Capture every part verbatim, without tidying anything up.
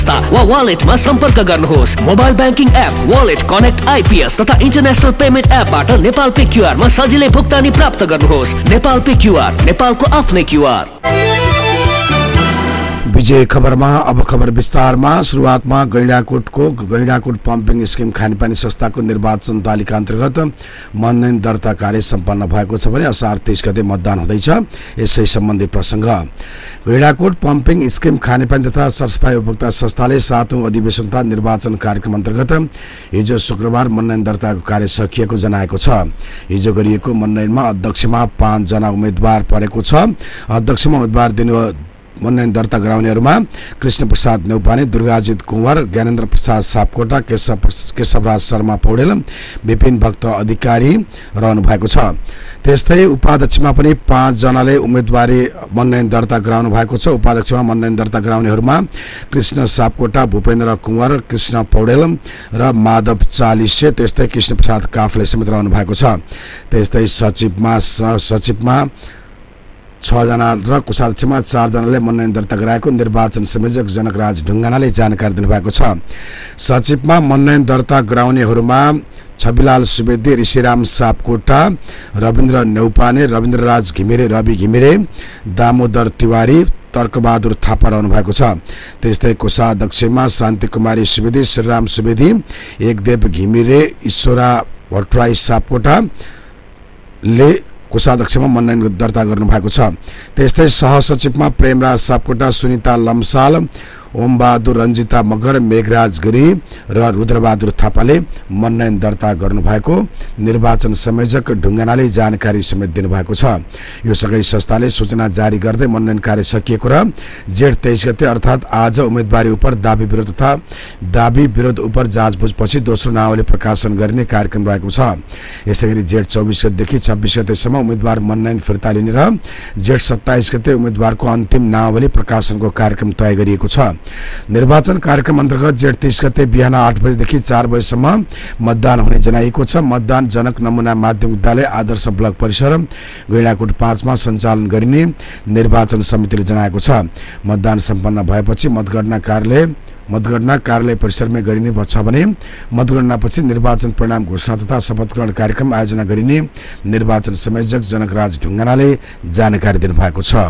वा वालेटमा सम्पर्क गर्नुहोस्। Mobile banking app, wallet, connect IPS तथा इन्टरनेसनल पेमेन्ट एपबाट नेपाल पे क्यूआरमा सजिलै भुक्तानी प्राप्त गर्नुहोस्। नेपाल पे क्यूआर, नेपालको आफ्नै क्यूआर। विजय खबरमा अब खबर विस्तारमा। सुरुवातमा गैंडाकोटको गैंडाकोट पम्पिङ स्किम खानेपानी संस्थाको निर्वाचन तालिका अन्तर्गत मनोनयन दर्ता कार्य सम्पन्न भएको छ भने असार तेइस गते मतदान हुँदैछ। यसै सम्बन्धी प्रसङ्ग। गैंडाकोट पम्पिङ स्किम खानेपानी तथा सरसफाई उपभोक्ता संस्थाले सातौं अधिवेशन तथा निर्वाचन कार्यक्रम अन्तर्गत हिजो शुक्रबार मनोनयन दर्ताको कार्य सकिएको जनाएको छ। हिजो गरिएको मनोनयनमा अध्यक्षमा पाँच जना उम्मेद्वार परेको छ। अध्यक्षमा उम्मेद्वार दिनु मनोनयन दर्ता गराउनेहरूमा कृष्ण प्रसाद नेउपाने, दुर्गाजित कुंवर, ज्ञानेन्द्र प्रसाद सापकोटा, केशव केशवराज शर्मा पौडेल, विपिन भक्त अधिकारी रहनु भएको छ। त्यस्तै उपाध्यक्षमा पनि पाँच जनाले उम्मेदवारी मनोनयन दर्ता गराउनु भएको छ। उपाध्यक्षमा मनोनयन दर्ता गराउनेहरूमा कृष्ण सापकोटा, भूपेन्द्र कुंवर, कृष्ण पौडेल र माधव चालिसे, त्यस्तै कृष्ण प्रसाद काफले समेत रहनु भएको छ। त्यस्तै सचिवमा सचिवमा छ जना र कोषाध्यक्षमा चार जनाले मनोनयन दर्ता गराएको निर्वाचन संयोजक जनकराज ढुङ्गानाले जानकारी दिनुभएको छ। सचिवमा मनोनयन दर्ता गराउनेहरूमा छविलाल सुवेदी, ऋषिराम सापकोटा, रविन्द्र नेउपाने, रविन्द्रराज घिमिरे, रवि घिमिरे, दामोदर तिवारी, तर्कबहादुर थापा रहनु भएको छ। त्यस्तै कोषाध्यक्षमा शान्ति कुमारी सुवेदी, श्रीराम सुवेदी, एकदेव घिमिरे, ईश्वरा भट्टराई सापकोटाले कोषाध्यक्षमा मनोनयन दर्ता गर्नुभएको छ। त्यस्तै सहसचिवमा प्रेमराज सापकोटा, सुनिता लम्साल, ओमबहादुर, रञ्जिता मगर, मेघराज गिरी र रुद्रबहादुर थापाले मनोनयन दर्ता गर्नुभएको निर्वाचन संयोजक ढुङ्गानाले जानकारी समेत दिनुभएको छ। यो सँगै संस्थाले सूचना जारी गर्दै मनोनयन कार्य सकिएको र जेठ तेइस गते अर्थात् आज उम्मेदवारी उप दाबी विरोध तथा दाबी विरोध उप जाँचबुझपछि दोस्रो नावली प्रकाशन गरिने कार्यक्रम रहेको छ। यसैगरी जेठ चौबिस गतेदेखि छब्बिस गतेसम्म उम्मेदवार मनोनयन फिर्ता लिने र जेठ सत्ताइस गते उम्मेदवारको अन्तिम नावली प्रकाशनको कार्यक्रम तय गरिएको छ। निर्वाचन कार्यक्रम अन्तर्गत जेठ तीस गते बिहान आठ बजेदेखि चार बजेसम्म मतदान हुने जनाइएको छ। मतदान जनक नमुना माध्यमिक विद्यालय आदर्श ब्लक परिसर गैंडाकोट पाँचमा सञ्चालन गरिने निर्वाचन समितिले जनाएको छ। मतदान सम्पन्न भएपछि मतगणना कार्यालय मतगणना कार्यालय परिसरमै गरिने छ भने मतगणनापछि निर्वाचन परिणाम घोषणा तथा शपथ ग्रहण कार्यक्रम आयोजना गरिने निर्वाचन संयोजक जनकराज ढुङ्गानाले जानकारी दिनुभएको छ।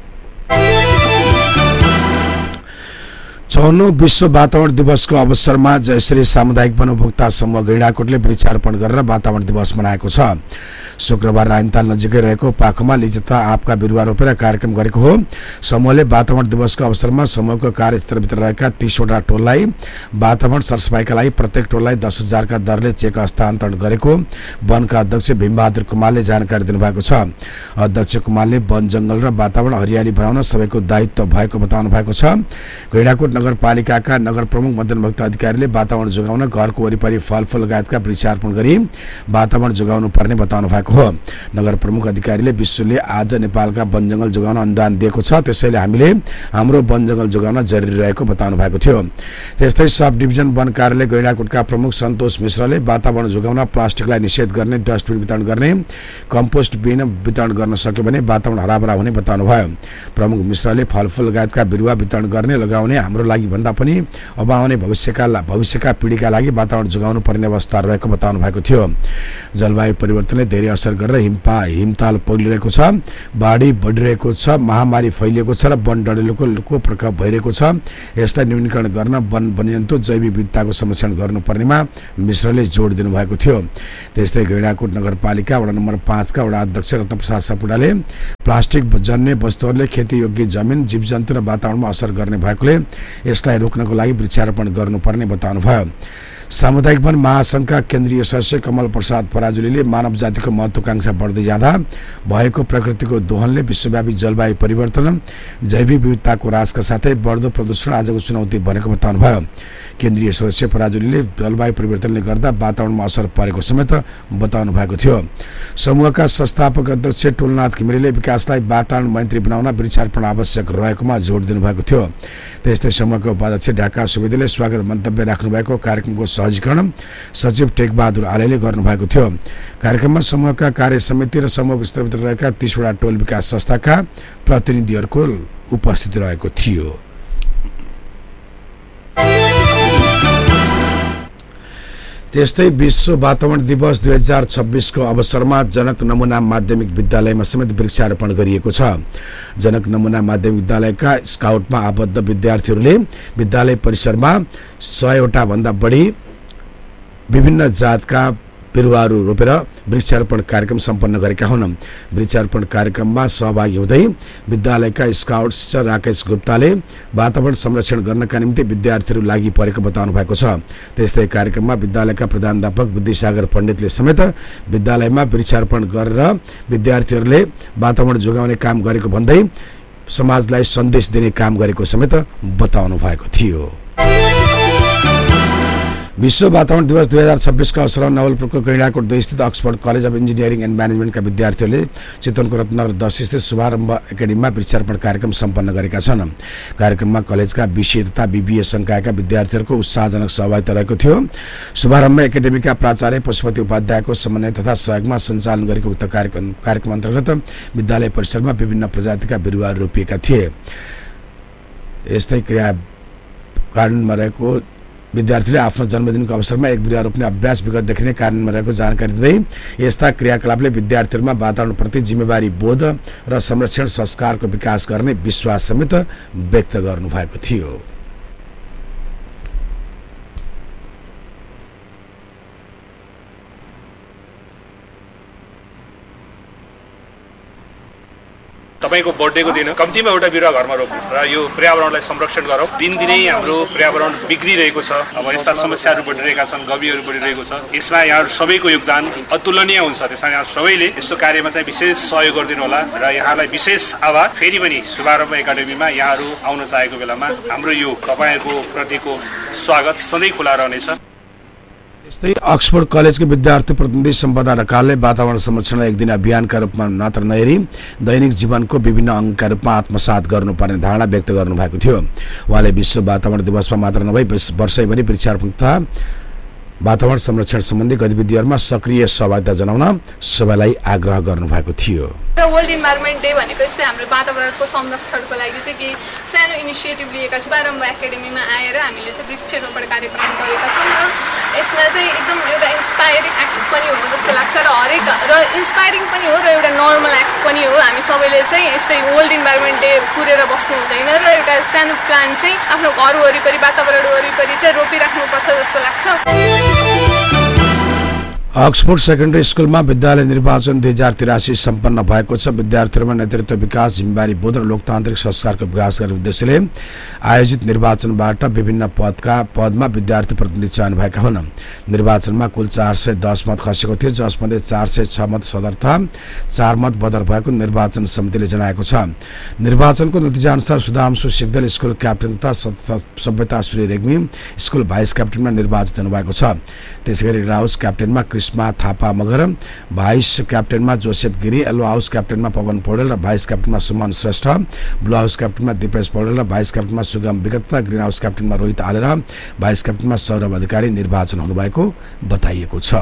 चौवन्नौ विश्व वातावरण दिवसको अवसरमा जयश्री सामुदायिक वन उपभोक्ता समूह गैंडाकोटले वृक्षारोपण गरेर वातावरण दिवस मनाएको छ। शुक्रबार राइनताल नजिकै रहेको पाखोमा लिजता आँपका बिरुवा रोपेर कार्यक्रम गरेको हो। समूहले वातावरण दिवसको अवसरमा समूहको कार्यक्षेत्रभित्र रहेका तीसवटा टोललाई वातावरण सरसफाइका लागि प्रत्येक टोललाई दस हजारका दरले चेक हस्तान्तरण गरेको वनका अध्यक्ष भीमबहादुर कुमारले जानकारी दिनुभएको छ। अध्यक्ष कुमारले वन जंगल र वातावरण हरियाली बनाउन सबैको दायित्व भएको बताउनु भएको छ। गैंडाकोट नगरपालिकाका नगर प्रमुख मदनभक्त अधिकारीले वातावरण जोगाउन घरको वरिपरि फलफूल लगायतका वृक्षारोपण गरी वातावरण जोगाउनु पर्ने बताउनु भएको हो। नगर प्रमुख अधिकारीले विश्वले आज नेपालका वन जंगल जोगाउन अनुदान दिएको छ, त्यसैले हामीले हाम्रो वन जंगल जोगाउन जरुरी रहेको बताउनु भएको थियो। त्यस्तै सब डिभिजन वन कार्यालय गैंडाकोटका प्रमुख सन्तोष मिश्रले वातावरण जोगाउन प्लास्टिकलाई निषेध गर्ने, डस्टबिन वितरण गर्ने, कम्पोस्ट बिन वितरण गर्न सक्यो भने वातावरण हराभरा हुने बताउनु भयो। प्रमुख मिश्रले फलफूल लगायतका बिरुवा वितरण गर्ने लगाउने हाम्रो लागि भन्दा पनि अब आउने भविष्यका भविष्यका पिढीका लागि वातावरण जोगाउनु पर्ने अवस्था रहेको बताउनु भएको थियो। जलवायु परिवर्तनले धेरै असर गरेर हिमपा हिमताल पग्लिरहेको छ, बाढी बढिरहेको छ, महामारी फैलिएको छ र वन डडेलोको प्रकोप भइरहेको छ। यसलाई न्यूनीकरण गर्न वन वन्यजन्तु जैविक विविधताको संरक्षण गर्नुपर्नेमा मिश्रले जोड दिनुभएको थियो। त्यस्तै गैंडाकोट नगरपालिका वडा नम्बर पाँचका वडा अध्यक्ष रत्नप्रसाद सापकोटाले प्लास्टिक जन्य वस्तुहरूले खेतीयोग्य जमिन, जीवजन्तु र वातावरणमा असर गर्ने भएकोले यसलाई रोक्नको लागि वृक्षारोपण गर्नुपर्ने बताउनुभयो। सामुदायिक वन महासंघका केन्द्रीय सदस्य कमल प्रसाद पराजुलीले मानव जातिको महत्वाकांक्षा बढ्दै जाँदा भएको प्रकृतिको दोहनले विश्वव्यापी जलवायु परिवर्तन, जैविक विविधताको ह्रासका साथै बढ्दो प्रदूषण आजको चुनौती बनेको बताउनुभयो। केन्द्रीय सदस्य पराजुलीले जलवायु परिवर्तनले गर्दा वातावरणमा असर परेको समेत बताउनु भएको थियो। समूहका संस्थापक अध्यक्ष टोलनाथ घिमिरेले विकासलाई वातावरण मैत्री बनाउन वृक्षारोपण आवश्यक रहेकोमा जोड दिनुभएको थियो। त्यस्तै समूहका उपाध्यक्ष ढाका सुवेदीले स्वागत मन्तव्य राख्नुभएको कार्यक्रमको सहजीकरण सचिव टेकबहादुर आलेले गर्नुभएको थियो। कार्यक्रममा समूहका कार्य समिति र समूहको स्तरभित्र रहेका तीसवटा टोल विकास संस्थाका प्रतिनिधिहरूको उपस्थिति रहेको थियो। त्यस्तै विश्व वातावरण दिवस दुई हजार छब्बिसको अवसरमा जनक नमुना माध्यमिक विद्यालयमा समेत वृक्षारोपण गरिएको छ। जनक नमुना माध्यमिक विद्यालयका स्काउटमा आबद्ध विद्यार्थीहरूले विद्यालय परिसरमा सयवटा भन्दा बढी विभिन्न जातका बिरुवाहरू रोपेर वृक्षारोपण कार्यक्रम सम्पन्न गरेका हुन्। वृक्षारोपण कार्यक्रममा सहभागी हुँदै विद्यालयका स्काउट टिचर राकेश गुप्ताले वातावरण संरक्षण गर्नका निम्ति विद्यार्थीहरू लागि परेको बताउनु भएको छ। त्यस्तै कार्यक्रममा विद्यालयका प्रधानाध्यापक बुद्धिसागर पण्डितले समेत विद्यालयमा वृक्षारोपण गरेर विद्यार्थीहरूले वातावरण जोगाउने काम गरेको भन्दै समाजलाई सन्देश दिने काम गरेको समेत बताउनु भएको थियो। विश्व वातावरण दिवस दुई हजार छब्बिसका अवसरमा नवलपुरको गैंडाकोट दुई स्थित Oxford college of engineering and म्यानेजमेन्टका विद्यार्थीहरूले चितवनको रत्नगर दस स्थित शुभारम्भ एकाडेमीमा वृक्षारोपण कार्यक्रम सम्पन्न गरेका छन्। कार्यक्रममा कलेजका बीसीए तथा बीबीए संकायका विद्यार्थीहरूको उत्साहजनक सहभागिता रहेको थियो। शुभारम्भ एकाडेमीका प्राचार्य पशुपति उपाध्यायको समन्वय तथा सहयोगमा सञ्चालन गरेको उक्त कार्यक्रम कार्यक्रम अन्तर्गत विद्यालय परिसरमा विभिन्न प्रजातिका बिरुवाहरू रोपिएका थिए। यस्तै क्रिया कार्यान्वयनमा रहेको विद्यार्थीले आफ्नो जन्मदिनको अवसरमा एक बिरुवा रोप्ने अभ्यास विगतदेखि नै कार्यान्वयनमा रहेको जानकारी दिँदै यस्ता क्रियाकलापले विद्यार्थीहरूमा वातावरणप्रति जिम्मेवारी बोध र संरक्षण संस्कारको विकास गर्ने विश्वास समेत व्यक्त गर्नुभएको थियो। तपाईको बर्थडेको दिन कम्तीमा एउटा बिरुवा घरमा रोप्नु र यो पर्यावरणलाई संरक्षण गरौँ। दिनदिनै हाम्रो पर्यावरण बिग्रिरहेको छ। अब यस्ता समस्याहरू बढिरहेका छन्, गभीरहरू बढिरहेको छ। यसमा यहाँ सबैको योगदान अतुलनीय हुन्छ। त्यसमा यहाँ सबैले यस्तो कार्यमा चाहिँ विशेष सहयोग गरिदिनु होला र यहाँलाई विशेष आभार। फेरि पनि शुभारम्भ एकाडेमीमा यहाँहरू आउन चाहेको बेलामा हाम्रो यो तपाईहरूको प्रतिको स्वागत सधैँ खुला रहनेछ। यस्तै अक्सफोर्ड कलेजको विद्यार्थी प्रतिनिधि सम्पदा ढकालले वातावरण संरक्षणलाई एक दिन अभियानका रूपमा मात्र नहेरी दैनिक जीवनको विभिन्न अङ्गका रूपमा आत्मसात गर्नुपर्ने धारणा व्यक्त गर्नुभएको थियो। उहाँले विश्व वातावरण दिवसमा मात्र नभई वर्षैभरि वृक्षारोपण तथा वातावरण संरक्षण सम्बन्धी गतिविधिहरूमा सक्रिय सहभागिता जनाउन सबैलाई आग्रह गर्नुभएको थियो। वर्ल्ड इन्भाइरोमेन्ट डे भनेको यस्तै हाम्रो वातावरणको संरक्षणको लागि चाहिँ केही सानो इनिसिएटिभ लिएका छौँ। शुभारम्भ एकाडेमीमा आएर हामीले चाहिँ वृक्षारोपण कार्यक्रम गरेका छौँ र यसमा चाहिँ एकदम एउटा इन्सपायरिङ एक्ट पनि हो जस्तो लाग्छ र हरेक र इन्सपायरिङ पनि हो र एउटा नर्मल एक्ट पनि हो। हामी सबैले चाहिँ यस्तै वर्ल्ड इन्भाइरोमेन्ट डे पुरेर बस्नु हुँदैन र एउटा सानो प्लान चाहिँ आफ्नो घर वरिपरि वातावरण वरिपरि चाहिँ रोपिराख्नुपर्छ जस्तो लाग्छ। अक्सफोर्ड सेकेन्डरी स्कुलमा विद्यालय निर्वाचन दुई हजार तिरासी सम्पन्न भएको छ। विद्यार्थीहरूमा नेतृत्व विकास, जिम्मेवारी बोध र लोकतान्त्रिक संस्कारको विकास गर्ने उद्देश्यले आयोजित निर्वाचनबाट विभिन्न पदका पदमा विद्यार्थी प्रतिनिधि चयन भएका हुन्। निर्वाचनमा कुल चार सय दस मत खसेको थियो, जसमध्ये चार सय छ मत सदर्था, चार मत बदर भएको निर्वाचन समितिले जनाएको छ। निर्वाचनको नतिजा अनुसार सुधांशु सिग्दल स्कुल क्याप्टेन तथा सभ्यता श्री रेग्मी स्कुल भाइस क्याप्टेनमा निर्वाचित हुनुभएको छ। त्यसैगरी Rouse क्याप्टेनमा कृष्मा Thapa Magar, vice क्याप्टेनमा Joseph Giri, yellow house क्याप्टेनमा Pawan Paudel र vice क्याप्टेनमा Suman Shrestha, blue house क्याप्टेनमा Dipesh Paudel र भाइस क्याप्टेनमा सुगम विगत, ग्रीन हाउस क्याप्टेनमा रोहित आले र भाइस क्याप्टेनमा सौरभ अधिकारी निर्वाचन हुनुभएको बताइएको छ।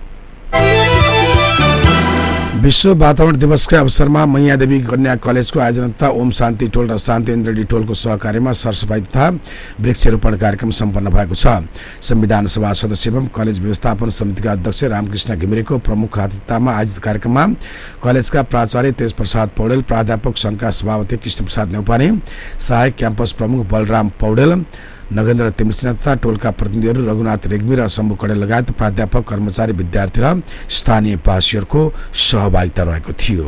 विश्व वातावरण दिवसका अवसरमा मैयादेवी कन्या कलेजको आयोजना तथा ओम शान्ति टोल र शान्ति इन्द्रडी टोलको सहकार्यमा सरसफाई तथा वृक्षारोपण कार्यक्रम सम्पन्न भएको छ। संविधान सभा सदस्य एवं कलेज व्यवस्थापन समितिका अध्यक्ष रामकृष्ण घिमिरेको प्रमुख अतिथितामा आयोजित कार्यक्रममा कलेजका प्राचार्य तेज प्रसाद पौडेल, प्राध्यापक संघका सभापति कृष्णप्रसाद नेउपाने, सहायक क्याम्पस प्रमुख बलराम पौडेल, नगेन्द्र तिमसिंह तथा टोलका प्रतिनिधिहरू रघुनाथ रेग्मी र शम्भु कडेल लगायत प्राध्यापक, कर्मचारी, विद्यार्थी र स्थानीय वासीहरूको सहभागिता रहेको थियो।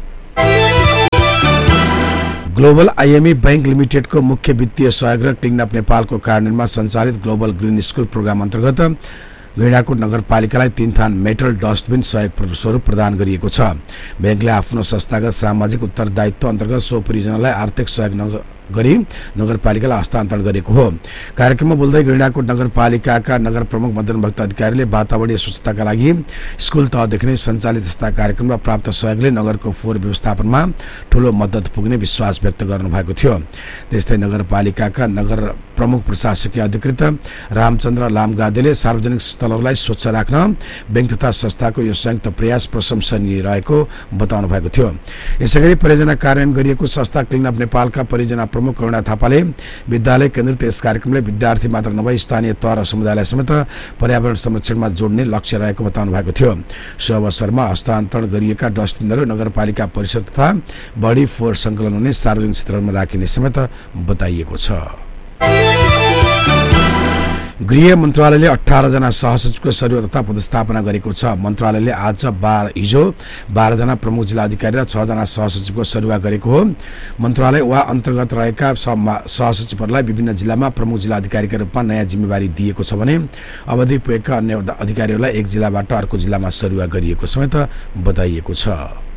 ग्लोबल आइएमई बैंक लिमिटेडको मुख्य वित्तीय सहयोग र क्लिनअप नेपालको कार्यान्वयनमा सञ्चालित ग्लोबल ग्रिन स्कुल प्रोग्राम अन्तर्गत गैंडाकोट नगरपालिकालाई तीन थान मेटल डस्टबिन सहयोग स्वरूप प्रदान गरिएको छ। बैंकले आफ्नो संस्थागत सामाजिक उत्तरदायित्व अन्तर्गत सो परियोजनालाई आर्थिक सहयोग गरी नगरपालिकालाई हस्तान्तरण गरेको हो। कार्यक्रममा बोल्दै गैंडाकोट नगरपालिकाका नगर प्रमुख मदन भक्त अधिकारीले वातावरणीय स्वच्छताका लागि स्कुल तहदेखि नै सञ्चालित यस्ता कार्यक्रम र प्राप्त सहयोगले नगरको फोहोर व्यवस्थापनमा ठूलो मद्दत पुग्ने विश्वास व्यक्त गर्नुभएको थियो। त्यस्तै नगरपालिकाका नगर प्रमुख प्रशासकीय अधिकृत रामचन्द्र लामगादेले सार्वजनिक स्थलहरूलाई स्वच्छ राख्न बैंक तथा संस्थाको यो संयुक्त प्रयास प्रशंसनीय रहेको बताउनु भएको थियो। यसैगरी परियोजना कार्यान्वयन गरिएको संस्था क्लिनअप नेपालका परियोजना प्रमुख करुणा थापाले विद्यालय केन्द्रित यस कार्यक्रमले विद्यार्थी मात्र नभई स्थानीय तह र समुदायलाई समेत पर्यावरण संरक्षणमा जोड्ने लक्ष्य रहेको बताउनु भएको थियो। सो अवसरमा हस्तान्तरण गरिएका डस्टबिनहरू नगरपालिका परिषद तथा बढी फोहोर सङ्कलन हुने सार्वजनिक क्षेत्रमा राखिने समेत बताइएको छ। गृह मन्त्रालयले अठारह जना सहसचिवको सरुवा तथा पदस्थापना गरेको छ। मन्त्रालयले आज बाह्र हिजो बाह्र जना प्रमुख जिल्ला अधिकारी र छ जना सहसचिवको सरुवा गरेको हो। मन्त्रालय वा अन्तर्गत रहेका सहसचिवहरूलाई विभिन्न जिल्लामा प्रमुख जिल्ला अधिकारीका रूपमा नयाँ जिम्मेवारी दिएको छ भने अवधि पुगेका अन्य अधिकारीहरूलाई एक जिल्लाबाट अर्को जिल्लामा सरुवा गरिएको समेत बताइएको छ।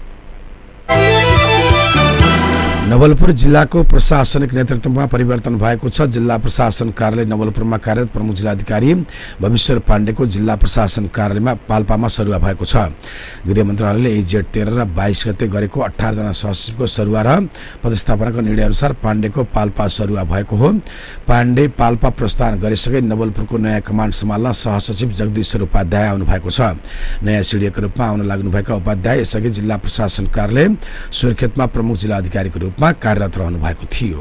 नवलपुर जिल्लाको प्रशासनिक नेतृत्वमा परिवर्तन भएको छ। जिल्ला प्रशासन कार्यालय नवलपुरमा कार्यरत प्रमुख जिल्लाधिकारी भविश्वर पाण्डेको जिल्ला प्रशासन कार्यालयमा पाल्पामा सरुवा भएको छ। गृह मन्त्रालयले यही जेठ तेह्र र बाइस गते गरेको अठारह जना सहसचिवको सरुवा र पदस्थापनाको निर्णय अनुसार पाण्डेको पाल्पा सरुवा भएको हो। पाण्डे पाल्पा प्रस्थान गरिसके नवलपुरको नयाँ कमान्ड सम्हाल्न सहसचिव जगदीश्वर उपाध्याय आउनु भएको छ। नयाँ सिडिएको रूपमा आउन लाग्नुभएका उपाध्याय यसअघि जिल्ला प्रशासन कार्यालय सुर्खेतमा प्रमुख जिल्ला अधिकारीको रूपमा कार्यरत रहनु भएको थियो।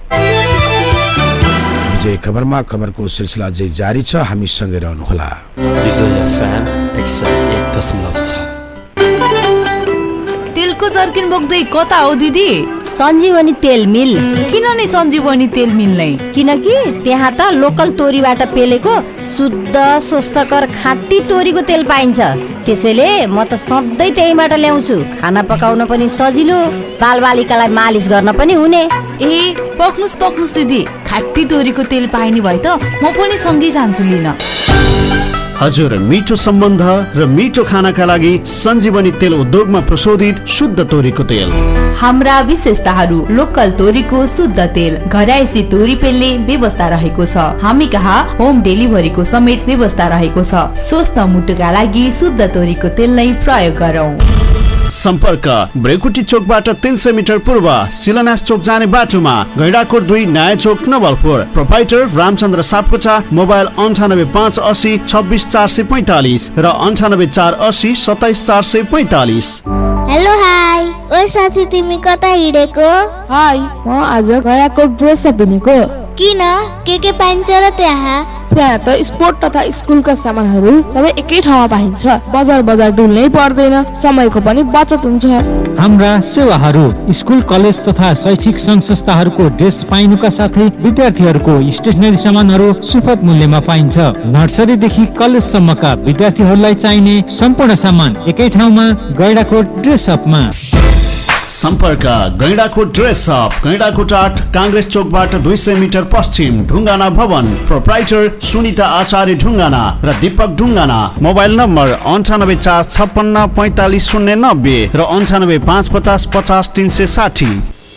विजय खबरमा खबरको सिलसिला अझै जारी छ, हामी सँगै रहनुहोला। तेलको जर्किन बोक्दै कता हो दिदी? सञ्जीवनी तेल मिल। किन नि सञ्जीवनी तेल मिल नै? किनकि त्यहाँ त लोकल तोरीबाट पेलेको शुद्ध स्वस्थकर खाँटी तोरीको तेल पाइन्छ। त्यसैले म त सधैँ त्यहीबाट ल्याउँछु। खाना पकाउन पनि सजिलो, बालबालिकालाई मालिस गर्न पनि हुने। ए पक्नुस् पक्नुस् दिदी, खाँटी तोरीको तेल पाइने भए त म पनि सँगै जान्छु लिन। हजुर, मिठो सम्बन्ध र मिठो खानाका लागि सञ्जीवनी तेल उद्योगमा प्रशोधित शुद्ध तोरीको तेल। हाम्रा विशेषताहरू लोकल तोरीको शुद्ध तेल, घरायसी तोरी पेल्ने व्यवस्था रहेको छ। हामी कहाँ होम डेलिभरीको समेत व्यवस्था रहेको छ। स्वस्थ मुटुका लागि शुद्ध तोरीको तेल नै प्रयोग गरौँ। सम्पर्क ब्रेकुटी चोकबाट तीन सय मिटर पूर्व शिलान्यास चोक जाने बाटोमा, गैंडाकोट दुई नयाँ चोक नवलपुर। प्रोपाइटर रामचन्द्र सापकोटा। मोबाइल अन्ठानब्बे पाँच असी छब्बिस चार सय पैंतालिस र अन्ठानब्बे चार असी सत्ताइस चार सय पैंतालिस। हेलो हाई, ओ साथी तिमी कता हिँडेको? हाई, म आज गैंडाकोट ड्रेस किनेको। किन? के के पाइन्छ र त्यहाँ? त्यहाँ त स्पोर्ट तथा स्कुलका सामानहरू सबै एकै ठाउँमा पाइन्छ। बजार बजार डुल्नै पर्दैन, समयको पनि बचत हुन्छ। हाम्रा सेवाहरू स्कुल कलेज तथा शैक्षिक संघ संस्थाहरूको ड्रेस पाइनुका साथै विद्यार्थीहरूको स्टेसनरी सामानहरू सुपथ मूल्यमा पाइन्छ। नर्सरीदेखि कलेजसम्मका विद्यार्थीहरूलाई चाहिने सम्पूर्ण सामान एकै ठाउँमा गैंडाकोट ड्रेस अपमा। सम्पर्क गैंडाकोट ड्रेस अप, गैंडाकोट आठ कांग्रेस चोकबाट दुई सय मिटर पश्चिम, ढुङ्गाना भवन। प्रोप्राइटर सुनिता आचार्य ढुङ्गाना र दीपक ढुङ्गाना। मोबाइल नम्बर अन्ठानब्बे चार छप्पन्न पैंतालिस शून्य नब्बे र अन्ठानब्बे पाँच पचास पचास तीन सय साठी।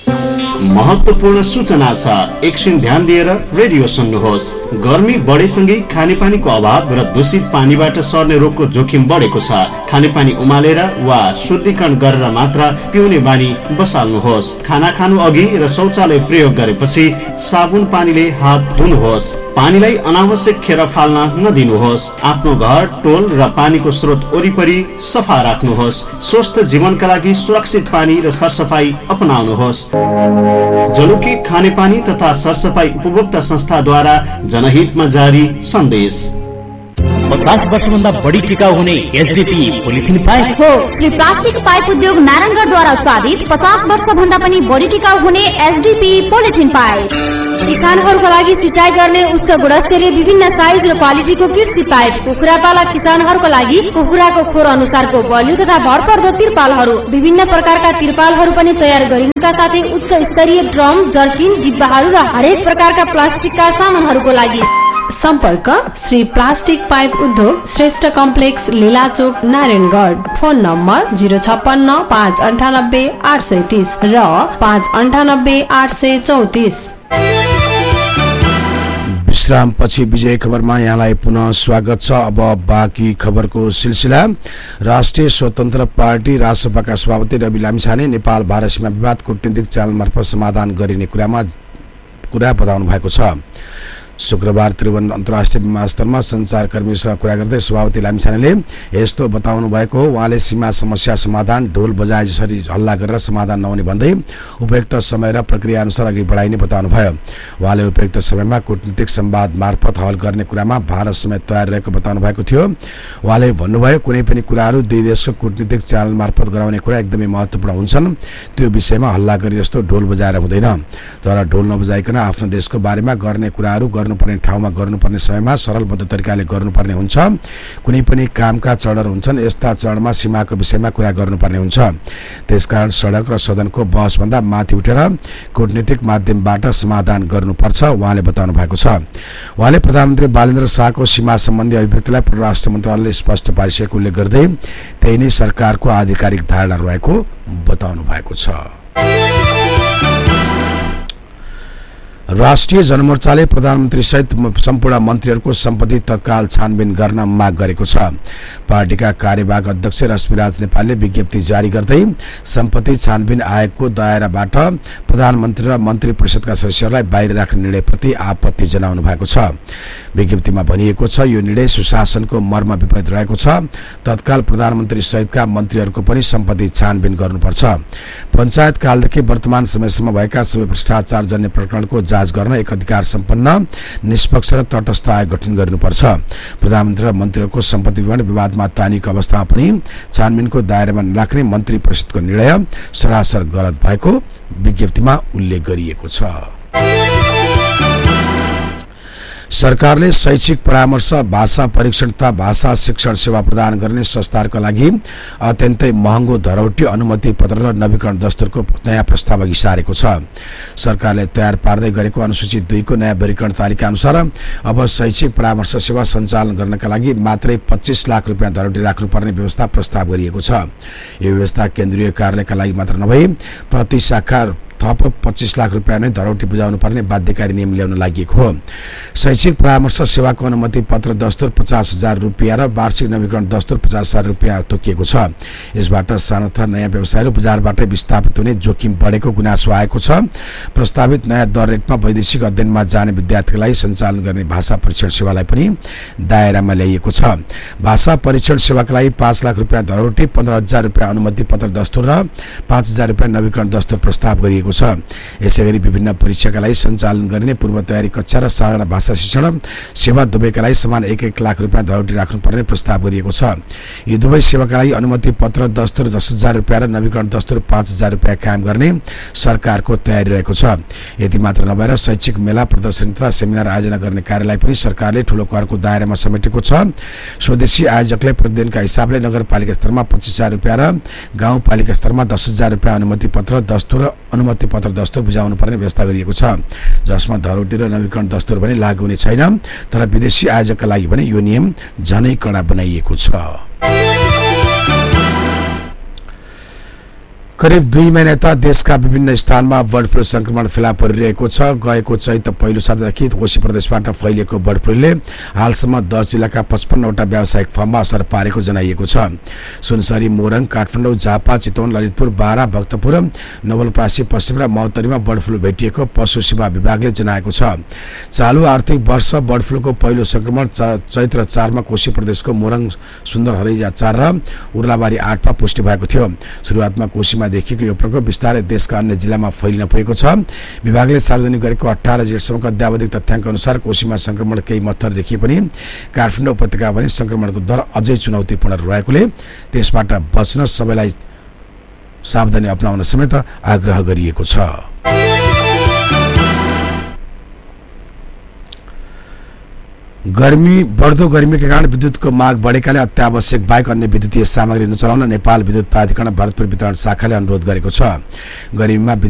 महत्वपूर्ण सूचना छ, एकछिन ध्यान दिएर रेडियो सुन्नुहोस्। गर्मी बढेसँगै खानेपानीको अभाव र दूषित पानीबाट सर्ने रोगको जोखिम बढेको छ। खानेपानी उमालेर वा शुद्धिकरण गरेर मात्र पिउने बानी बसाल्नुहोस्। खाना खानु अघि र शौचालय प्रयोग गरेपछि साबुन पानीले हात धुनुहोस्। पानीलाई अनावश्यक खेर फाल्न नदिनुहोस्। आफ्नो घर, टोल र पानीको स्रोत वरिपरि सफा राख्नुहोस्। स्वस्थ जीवनका लागि सुरक्षित पानी र सरसफाई अपनाउनुहोस्। जलुकी खानेपानी तथा सरसफाई उपभोक्ता संस्थाद्वारा जनहितमा जारी सन्देश। पचास वर्षभन्दा बढी टिकाउ हुने एसडीपी पोलिथिन पाइप हो। श्री प्लास्टिक पाइप उद्योग नारायणगढद्वारा उत्पादित पचास वर्ष भन्दा पनि बढी टिकाउ हुने एसडीपी पोलिथिन पाइप। किसानहरूको लागि सिँचाइ गर्ने उच्च गुणस्तरीय विभिन्न साइज र क्वालिटीको कृषि पाइप। कुखुरा पालक किसानहरूको लागि कुखुराको खोर अनुसारको बलियो तथा भरपर्दो तिरपालहरू, विभिन्न प्रकारका तिरपालहरू पनि तयार गरिनुका साथै उच्च स्तरीय ड्रम, जर्किन, डिब्बाहरू र हरेक प्रकारका प्लास्टिकका सामानहरूको लागि। सम्पर्क श्री प्लास्टिक पाइप उद्योग, Shrestha complex, लीलाचोक, Narayangarh. Phone number zero छप्पन्न पाँच अन्ठानब्बे आठ सय तीस र पाँच अन्ठानब्बे आठ सय चौतिस। विश्रामपछि विजय खबरमा यहाँलाई पुनः स्वागत छ। अब बाँकी खबरको सिलसिला। राष्ट्रिय स्वतन्त्र पार्टी रासपाका सभापति रवि लामिछाने नेपाल भारत सीमा विवाद कूटनीतिक च्यानल मार्फत समाधान गरिने कुरामा कुरा बताउनु भएको छ। शुक्रबार त्रिभुवन अन्तर्राष्ट्रिय विमानस्थलमा सञ्चारकर्मीसँग कुरा गर्दै सभापति लामिछानेले यस्तो बताउनु भएको हो। उहाँले सीमा समस्या समाधान ढोल बजाए जसरी हल्ला गरेर समाधान नहुने भन्दै उपयुक्त समय र प्रक्रिया अनुसार अघि बढाइने बताउनुभयो। उहाँले उपयुक्त समयमा कूटनीतिक संवाद मार्फत हल गर्ने कुरामा भारत समेत तयार रहेको बताउनु भएको थियो। उहाँले भन्नुभयो कुनै पनि कुराहरू दुई देशको कूटनीतिक च्यानल मार्फत गराउने कुरा एकदमै महत्त्वपूर्ण हुन्छन्। त्यो विषयमा हल्ला गरी जस्तो ढोल बजाएर हुँदैन, तर ढोल नबजाइकन आफ्नो देशको बारेमा गर्ने कुराहरू गर्नुपर्ने ठाउँमा गर्नुपर्ने समयमा सरलबद्ध तरिकाले गर्नुपर्ने हुन्छ। कुनै पनि कामका चरणहरू हुन्छन्, यस्ता चरणमा सीमाको विषयमा कुरा गर्नुपर्ने हुन्छ। त्यसकारण सडक र सदनको बहसभन्दा माथि उठेर कूटनीतिक माध्यमबाट समाधान गर्नुपर्छ उहाँले बताउनु भएको छ। उहाँले प्रधानमन्त्री बालेन्द्र शाहको सीमा सम्बन्धी अभिव्यक्तिलाई परराष्ट्र मन्त्रालयले स्पष्ट पारिसकेको उल्लेख गर्दै त्यही नै सरकारको आधिकारिक धारणा रहेको बताउनु भएको छ। राष्ट्रिय जनमोर्चाले प्रधानमन्त्री सहित सम्पूर्ण मन्त्रीहरूको सम्पत्ति तत्काल छानबिन गर्न माग गरेको छ। पार्टीका कार्यवाहक अध्यक्ष रश्मिराज नेपालले विज्ञप्ति जारी गर्दै सम्पत्ति छानबिन आयोगको दायराबाट प्रधानमन्त्री र मन्त्री परिषदका सदस्यहरूलाई बाहिर राख्ने निर्णयप्रति आपत्ति जनाउनु भएको छ। विज्ञप्तिमा भनिएको छ यो निर्णय सुशासनको मर्म विपरीत रहेको छ। तत्काल प्रधानमन्त्री सहितका मन्त्रीहरूको पनि सम्पत्ति छानबिन गर्नुपर्छ। पञ्चायत कालदेखि वर्तमान समयसम्म भएका सबै भ्रष्टाचार जन्य प्रकरणको जाँच गर्न एक अधिकार सम्पन्न निष्पक्ष र तटस्थ आयोग गठन गर्नुपर्छ। प्रधानमन्त्री र मन्त्रीहरूको सम्पत्ति विवादमा तानिएको अवस्थामा पनि छानबिनको दायरामा नराख्ने मन्त्री परिषदको निर्णय सरासर गलत भएको विज्ञप्तिमा उल्लेख गरिएको छ। सरकारले शैक्षिक परामर्श, भाषा परीक्षण तथा भाषा शिक्षण सेवा प्रदान गर्ने संस्थाहरूका लागि अत्यन्तै महँगो धरौटी अनुमति पत्र र नवीकरण दस्तुरको नयाँ प्रस्ताव अघि सारेको छ। सरकारले तयार पार्दै गरेको अनुसूची दुईको नयाँ वर्गीकरण तालिका अनुसार अब शैक्षिक परामर्श सेवा सञ्चालन गर्नका लागि मात्रै पच्चीस लाख रुपियाँ धरौटी राख्नुपर्ने व्यवस्था प्रस्ताव गरिएको छ। यो व्यवस्था केन्द्रीय कार्यालयका लागि मात्र नभई प्रति शाखा थप पच्चीस लाख रुपियाँ नै धरौटी बुझाउनु पर्ने बाध्यकारी नियम ल्याउन लागि हो। शैक्षिक परामर्श सेवाको अनुमति पत्र दस्तुर पचास हजार रुपियाँ र वार्षिक नवीकरण दस्तुर पचास हजार रुपियाँ तोकिएको छ। यसबाट साना तथा नयाँ व्यवसायहरू बजारबाटै विस्थापित हुने जोखिम बढेको गुनासो आएको छ। प्रस्तावित नयाँ दर रेटमा वैदेशिक अध्ययनमा जाने विद्यार्थीका लागि सञ्चालन गर्ने भाषा परीक्षण सेवालाई पनि दायरामा ल्याइएको छ। भाषा परीक्षण सेवाका लागि पाँच लाख रुपियाँ धरौटी, पन्ध्र हजार रुपियाँ अनुमति पत्र दस्तुर र पाँच हजार रुपियाँ नवीकरण दस्तुर प्रस्ताव गरिएको छ। यसै गरी विभिन्न परीक्षाका लागि सञ्चालन गर्ने पूर्व तयारी कक्षा र साधारण भाषा शिक्षण सेवा दुवैका लागि समान एक एक लाख रुपियाँ धरौटी राख्नुपर्ने प्रस्ताव गरिएको छ। यी दुवै सेवाका लागि अनुमति पत्र दस्तुर दस हजार रुपियाँ र नवीकरण दस्तुर पाँच हजार रुपियाँ कायम गर्ने सरकारको तयारी रहेको छ। यति मात्र नभएर शैक्षिक मेला, प्रदर्शनी तथा सेमिनार आयोजना गर्ने कार्यलाई पनि सरकारले ठूलो करको दायरामा समेटेको छ। स्वदेशी आयोजकलाई प्रतिदिनका हिसाबले नगरपालिका स्तरमा पच्चीस हजार रुपियाँ र गाउँपालिका स्तरमा दस हजार रुपियाँ अनुमति पत्र दस्तुर र अनुमति पत्र दस्तुर बुझाउनु पर्ने व्यवस्था गरिएको छ, जसमा धरौटी र नवीकरण दस्तुर पनि लागू हुने छैन। तर विदेशी आयोजकका लागि भने यो नियम झनै कडा बनाइएको छ। करिब दुई महिना यता देशका विभिन्न स्थानमा बर्ड फ्लू संक्रमण फेला परिरहेको छ। गएको चैत पहिलो सातादेखि कोशी प्रदेशबाट फैलिएको बर्ड फ्लूले हालसम्म दस जिल्लाका पचपन्नवटा व्यावसायिक फर्ममा असर पारेको जनाइएको छ। सुनसरी, मोरङ, काठमाडौँ, झापा, चितवन, ललितपुर, बारा, भक्तपुर, नवलपरासी, पश्चिम र महोत्तरीमा बर्ड फ्लू भेटिएको पशु सेवा विभागले जनाएको छ। चालु आर्थिक वर्ष बर्ड फ्लूको पहिलो संक्रमण चैत्र चारमा कोशी प्रदेशको मोरङ, सुन्दर हरैया चार र उर्लाबारी आठमा पुष्टि भएको थियो। सुरुवातमा कोशीमा देखिएको यो प्रकोप बिस्तारै देशका अन्य जिल्लामा फैलिन पुगेको छ। विभागले सार्वजनिक गरेको अठार जेठसम्मको अद्यावधिक तथ्याङ्क अनुसार कोशीमा संक्रमण केही मत्थर देखिए पनि काठमाडौँ उपत्यकामा पनि संक्रमणको दर अझै चुनौतीपूर्ण रहेकोले त्यसबाट बच्न सबैलाई सावधानी अपनाउन समेत आग्रह गरिएको छ। गर्मी बढ्दो गर्मीका कारण विद्युतको माग बढेकाले अत्यावश्यक बाहेक अन्य विद्युतीय सामग्री नचलाउन नेपाल विद्युत प्राधिकरण भरतपुर वितरण शाखाले अनुरोध गरेको छ। गर्मीमा